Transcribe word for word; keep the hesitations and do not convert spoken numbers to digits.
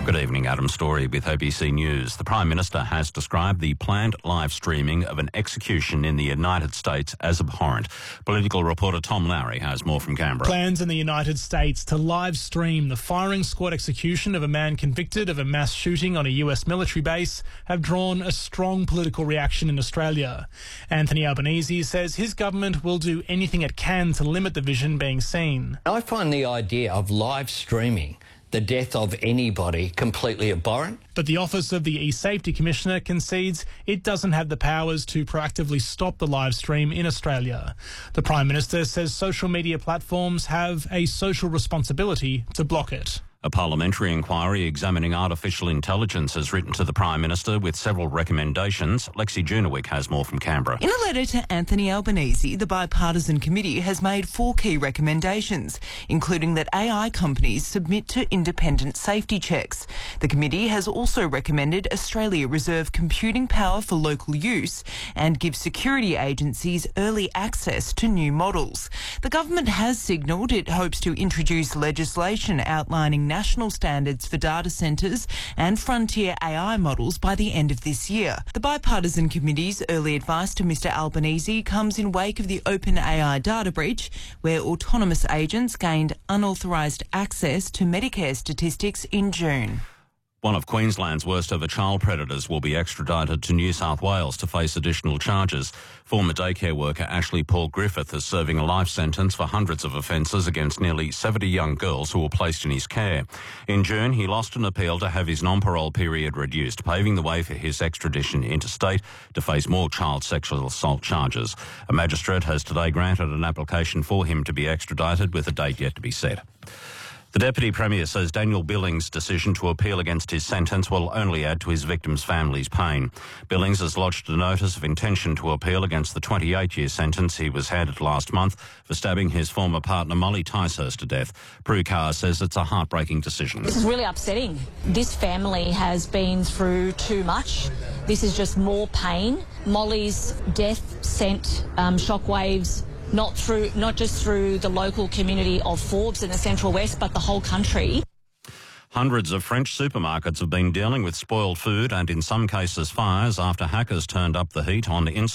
Good evening, Adam Story with A B C News. The Prime Minister has described the planned live streaming of an execution in the United States as abhorrent. Political reporter Tom Lowry has more from Canberra. Plans in the United States to live stream the firing squad execution of a man convicted of a mass shooting on a U S military base have drawn a strong political reaction in Australia. Anthony Albanese says his government will do anything it can to limit the vision being seen. I find the idea of live streaming the death of anybody completely abhorrent. But the Office of the E-Safety Commissioner concedes it doesn't have the powers to proactively stop the live stream in Australia. The Prime Minister says social media platforms have a social responsibility to block it. A parliamentary inquiry examining artificial intelligence has written to the Prime Minister with several recommendations. Lexi Junewick has more from Canberra. In a letter to Anthony Albanese, the bipartisan committee has made four key recommendations, including that A I companies submit to independent safety checks. The committee has also recommended Australia reserve computing power for local use and give security agencies early access to new models. The government has signalled it hopes to introduce legislation outlining national standards for data centres and frontier A I models by the end of this year. The bipartisan committee's early advice to Mr Albanese comes in wake of the OpenAI data breach, where autonomous agents gained unauthorised access to Medicare statistics in June. One of Queensland's worst ever child predators will be extradited to New South Wales to face additional charges. Former daycare worker Ashley Paul Griffith is serving a life sentence for hundreds of offences against nearly seventy young girls who were placed in his care. In June, he lost an appeal to have his non-parole period reduced, paving the way for his extradition interstate to face more child sexual assault charges. A magistrate has today granted an application for him to be extradited with a date yet to be set. The Deputy Premier says Daniel Billings' decision to appeal against his sentence will only add to his victims' families' pain. Billings has lodged a notice of intention to appeal against the twenty-eight year sentence he was handed last month for stabbing his former partner Molly Ticehurst to death. Prue Carr says it's a heartbreaking decision. This is really upsetting. This family has been through too much. This is just more pain. Molly's death sent um, shockwaves not through, not just through the local community of Forbes in the Central West, but the whole country. Hundreds of French supermarkets have been dealing with spoiled food and in some cases fires after hackers turned up the heat on instant